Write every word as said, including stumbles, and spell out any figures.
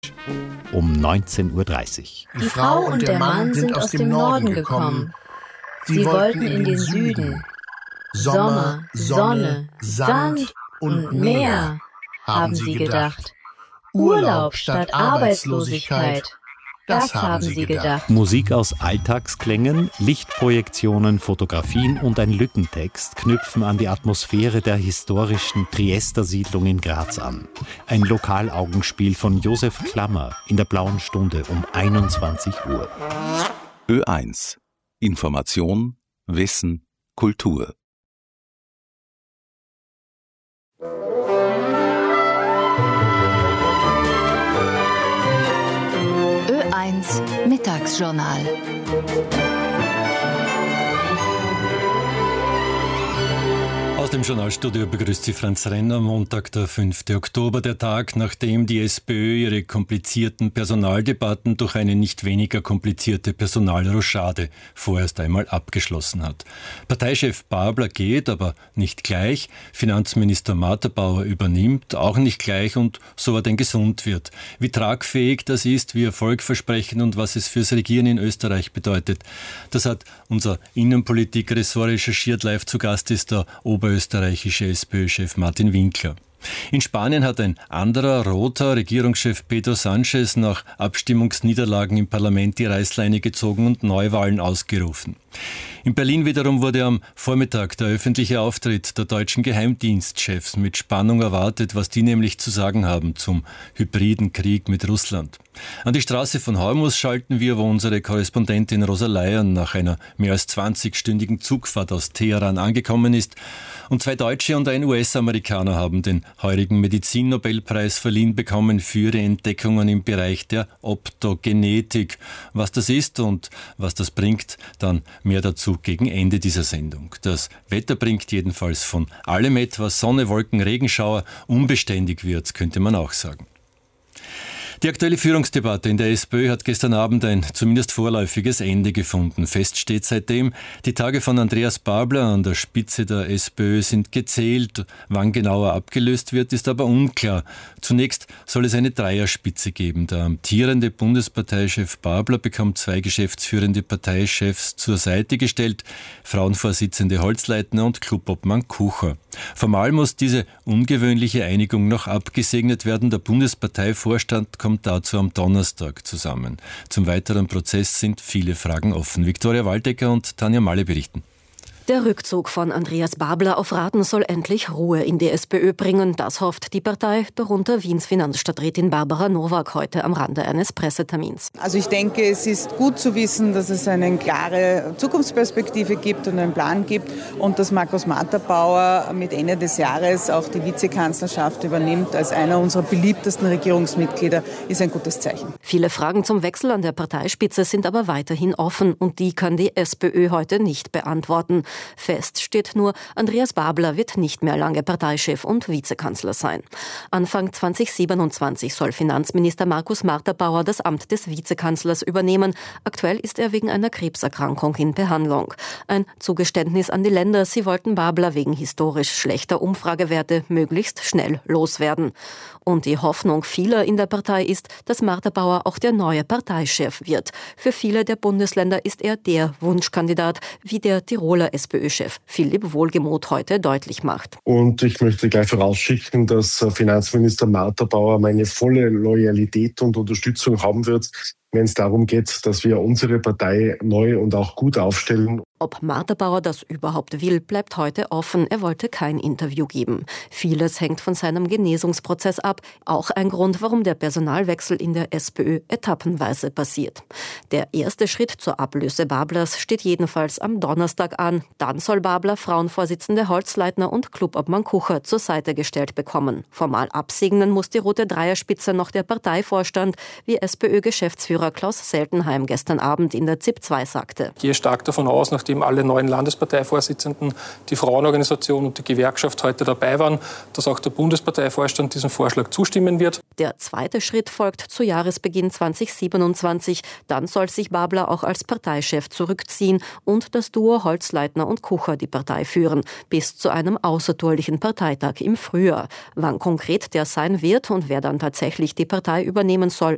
um neunzehn Uhr dreißig. Die Frau und der Mann sind aus dem Norden gekommen. Sie wollten in den Süden. Sommer, Sonne, Sand und Meer, haben sie gedacht. Urlaub statt Arbeitslosigkeit, das haben sie gedacht. Musik aus Alltagsklängen, Lichtprojektionen, Fotografien und ein Lückentext knüpfen an die Atmosphäre der historischen Triester Siedlung in Graz an. Ein Lokalaugenspiel von Josef Klammer in der Blauen Stunde um einundzwanzig Uhr. Ö eins. Information, Wissen, Kultur. Ö eins Mittagsjournal. Aus dem Journalstudio begrüßt Sie Franz Renner. Montag, der fünfte Oktober, der Tag, nachdem die SPÖ ihre komplizierten Personaldebatten durch eine nicht weniger komplizierte Personalrochade vorerst einmal abgeschlossen hat. Parteichef Babler geht, aber nicht gleich. Finanzminister Martha-Bauer übernimmt, auch nicht gleich, und so er denn gesund wird. Wie tragfähig das ist, wie erfolgversprechend und was es fürs Regieren in Österreich bedeutet, das hat unser Innenpolitik-Ressort recherchiert. Live zu Gast ist der Ober österreichische SPÖ-Chef Martin Winkler. In Spanien hat ein anderer roter Regierungschef Pedro Sánchez nach Abstimmungsniederlagen im Parlament die Reißleine gezogen und Neuwahlen ausgerufen. In Berlin wiederum wurde am Vormittag der öffentliche Auftritt der deutschen Geheimdienstchefs mit Spannung erwartet, was die nämlich zu sagen haben zum hybriden Krieg mit Russland. An die Straße von Hormus schalten wir, wo unsere Korrespondentin Rosa Leyern nach einer mehr als zwanzigstündigen Zugfahrt aus Teheran angekommen ist. Und zwei Deutsche und ein U S-Amerikaner haben den heurigen Medizinnobelpreis verliehen bekommen für ihre Entdeckungen im Bereich der Optogenetik. Was das ist und was das bringt, dann mehr dazu gegen Ende dieser Sendung. Das Wetter bringt jedenfalls von allem etwas. Sonne, Wolken, Regenschauer. Unbeständig wird's, könnte man auch sagen. Die aktuelle Führungsdebatte in der SPÖ hat gestern Abend ein zumindest vorläufiges Ende gefunden. Fest steht seitdem, die Tage von Andreas Babler an der Spitze der SPÖ sind gezählt. Wann genauer abgelöst wird, ist aber unklar. Zunächst soll es eine Dreierspitze geben. Der amtierende Bundesparteichef Babler bekommt zwei geschäftsführende Parteichefs zur Seite gestellt, Frauenvorsitzende Holzleitner und Clubobmann Kucher. Formal muss diese ungewöhnliche Einigung noch abgesegnet werden. Der Bundesparteivorstand kommt dazu am Donnerstag zusammen. Zum weiteren Prozess sind viele Fragen offen. Viktoria Waldecker und Tanja Malle berichten. Der Rückzug von Andreas Babler auf Raten soll endlich Ruhe in die SPÖ bringen. Das hofft die Partei, darunter Wiens Finanzstadträtin Barbara Nowak heute am Rande eines Pressetermins. Also ich denke, es ist gut zu wissen, dass es eine klare Zukunftsperspektive gibt und einen Plan gibt und dass Markus Martha-Bauer mit Ende des Jahres auch die Vizekanzlerschaft übernimmt als einer unserer beliebtesten Regierungsmitglieder, ist ein gutes Zeichen. Viele Fragen zum Wechsel an der Parteispitze sind aber weiterhin offen und die kann die SPÖ heute nicht beantworten. Fest steht nur, Andreas Babler wird nicht mehr lange Parteichef und Vizekanzler sein. Anfang zweitausendsiebenundzwanzig soll Finanzminister Markus Martha-Bauer das Amt des Vizekanzlers übernehmen. Aktuell ist er wegen einer Krebserkrankung in Behandlung. Ein Zugeständnis an die Länder, sie wollten Babler wegen historisch schlechter Umfragewerte möglichst schnell loswerden. Und die Hoffnung vieler in der Partei ist, dass Martha-Bauer auch der neue Parteichef wird. Für viele der Bundesländer ist er der Wunschkandidat, wie der Tiroler SPÖ-Chef Philipp Wohlgemuth heute deutlich macht. Und ich möchte gleich vorausschicken, dass Finanzminister Martha-Bauer meine volle Loyalität und Unterstützung haben wird, wenn es darum geht, dass wir unsere Partei neu und auch gut aufstellen. Ob Martha-Bauer das überhaupt will, bleibt heute offen. Er wollte kein Interview geben. Vieles hängt von seinem Genesungsprozess ab. Auch ein Grund, warum der Personalwechsel in der SPÖ etappenweise passiert. Der erste Schritt zur Ablöse Bablers steht jedenfalls am Donnerstag an. Dann soll Babler Frauenvorsitzende Holzleitner und Clubobmann Kucher zur Seite gestellt bekommen. Formal absegnen muss die rote Dreierspitze noch der Parteivorstand, wie SPÖ-Geschäftsführer Klaus Seltenheim gestern Abend in der Z I P zwei sagte. Ich gehe stark davon aus, nachdem alle neuen Landesparteivorsitzenden, die Frauenorganisation und die Gewerkschaft heute dabei waren, dass auch der Bundesparteivorstand diesem Vorschlag zustimmen wird. Der zweite Schritt folgt zu Jahresbeginn zweitausendsiebenundzwanzig. Dann soll sich Babler auch als Parteichef zurückziehen und das Duo Holzleitner und Kucher die Partei führen, bis zu einem außertourlichen Parteitag im Frühjahr. Wann konkret der sein wird und wer dann tatsächlich die Partei übernehmen soll,